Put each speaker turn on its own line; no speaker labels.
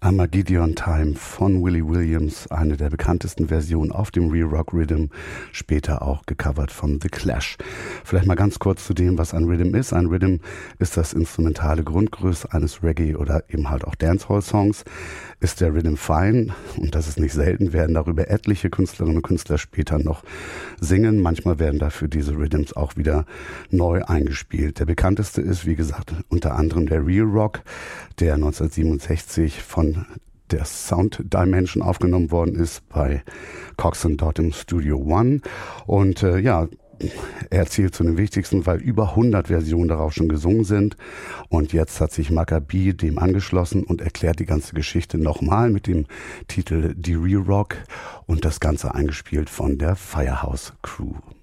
Einmal Gideon Time von Willie Williams, eine der bekanntesten Versionen auf dem Real Rock Rhythm, später auch gecovert von The Clash. Vielleicht mal ganz kurz zu dem, was ein Rhythm ist. Ein Rhythm ist das instrumentale Grundgerüst eines Reggae- oder eben halt auch Dancehall-Songs. Ist der Rhythm fein, und das ist nicht selten, werden darüber etliche Künstlerinnen und Künstler später noch singen. Manchmal werden dafür diese Rhythms auch wieder neu eingespielt. Der bekannteste ist, wie gesagt, unter anderem der Real Rock, der 1967 von der Sound Dimension aufgenommen worden ist bei Cox & Dodd im Studio One. Und er zählt zu den wichtigsten, weil über 100 Versionen darauf schon gesungen sind. Und jetzt hat sich Maccabi dem angeschlossen und erklärt die ganze Geschichte nochmal mit dem Titel The Real Rock und das Ganze eingespielt von der Firehouse Crew.